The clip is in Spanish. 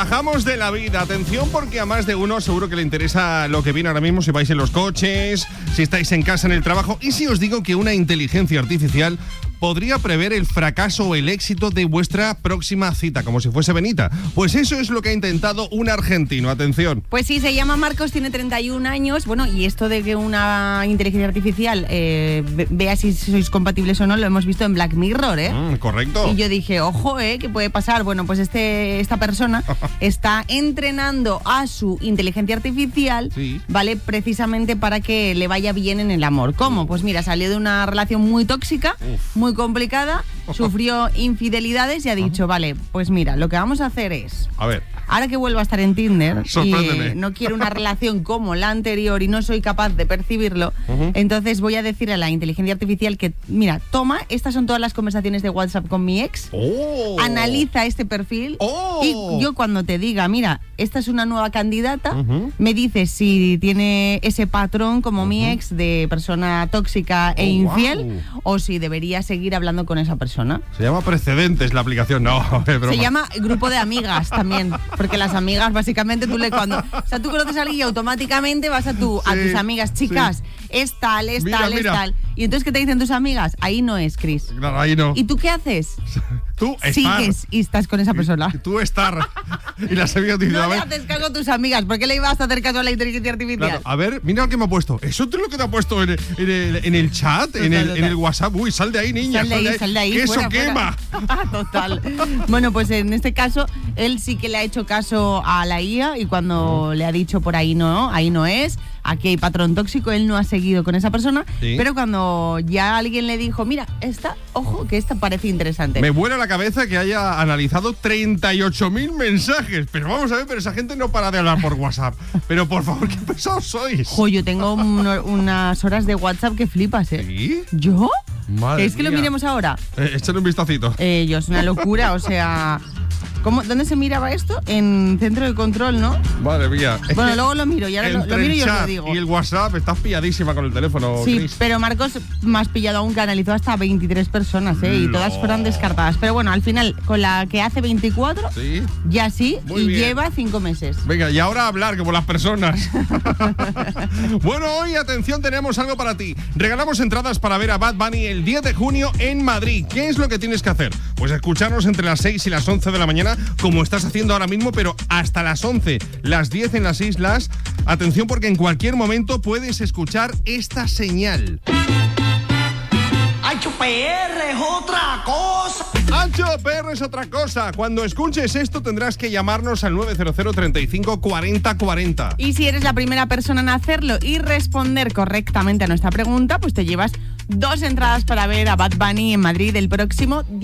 Bajamos de la vida. Atención, porque a más de uno seguro que le interesa lo que viene ahora mismo, si vais en los coches, si estáis en casa, en el trabajo. Y si os digo que una inteligencia artificial podría prever el fracaso o el éxito de vuestra próxima cita, como si fuese Benita. Pues eso es lo que ha intentado un argentino. Atención. Pues sí, se llama Marcos, tiene 31 años. Bueno, y esto de que una inteligencia artificial vea si sois compatibles o no, lo hemos visto en Black Mirror, ¿eh? Correcto. Y yo dije, ojo, ¿qué puede pasar? Bueno, pues esta persona está entrenando a su inteligencia artificial, sí, ¿vale? Precisamente para que le vaya bien en el amor. ¿Cómo? Pues mira, salió de una relación muy tóxica, muy complicada, sufrió infidelidades y ha dicho, vale, pues mira, lo que vamos a hacer es... A ver. Ahora que vuelvo a estar en Tinder Sorpréndeme. y no quiero una relación como la anterior y no soy capaz de percibirlo, entonces voy a decir a la inteligencia artificial que, mira, toma, estas son todas las conversaciones de WhatsApp con mi ex, analiza este perfil y yo cuando te diga, mira, esta es una nueva candidata, me dices si tiene ese patrón como mi ex de persona tóxica e infiel o si debería seguir hablando con esa persona. Se llama Precedentes la aplicación, no, es broma. Se llama Grupo de Amigas también. Porque las amigas, básicamente, tú conoces a alguien y automáticamente vas a tus amigas, chicas, es tal. Y entonces, ¿qué te dicen tus amigas? Ahí no es, Chris. Claro, ahí no. ¿Y tú qué haces? Tú sigues y estás con esa persona. Tú estar. Y las amigas dicen, no le haces caso a tus amigas. ¿Por qué le ibas a hacer caso a la inteligencia artificial? Claro, a ver, mira lo que me ha puesto. ¿Eso es lo que te ha puesto en el chat? En el WhatsApp. Uy, sal de ahí, niña. Sal de ahí. Que fuera, eso quema. Total. Bueno, pues en este caso, él sí que le ha hecho caso a la IA y cuando le ha dicho por ahí no es, aquí hay patrón tóxico, él no ha seguido con esa persona, pero cuando ya alguien le dijo, mira, ojo, que esta parece interesante. Me vuela la cabeza que haya analizado 38.000 mensajes. Pero vamos a ver, pero esa gente no para de hablar por WhatsApp. Pero por favor, qué pesados sois. Yo tengo unas horas de WhatsApp que flipas, ¿eh? ¿Sí? ¿Yo? Madre ¿Es que mía. lo miremos ahora? Échale un vistacito. Es una locura, o sea... ¿Dónde se miraba esto? En centro de control, ¿no? Madre mía. Bueno, luego lo miro, y ahora lo miro y os lo digo. Y el WhatsApp, estás pilladísima con el teléfono, Sí, Chris. pero Marcos más pillado aún, que analizó hasta 23 personas, y todas fueron descartadas. Pero bueno, al final, con la que hace 24, ya sí, muy bien. Lleva 5 meses. Venga, y ahora a hablar como las personas. Bueno, hoy, atención, tenemos algo para ti. Regalamos entradas para ver a Bad Bunny el 10 de junio en Madrid. ¿Qué es lo que tienes que hacer? Pues escucharnos entre las 6 y las 11 de la mañana, como estás haciendo ahora mismo, pero hasta las 11, las 10 en las islas. Atención, porque en cualquier momento puedes escuchar esta señal. ¡Ancho PR es otra cosa! ¡Ancho PR es otra cosa! Cuando escuches esto tendrás que llamarnos al 900 35 40 40. Y si eres la primera persona en hacerlo y responder correctamente a nuestra pregunta, pues te llevas 2 entradas para ver a Bad Bunny en Madrid el próximo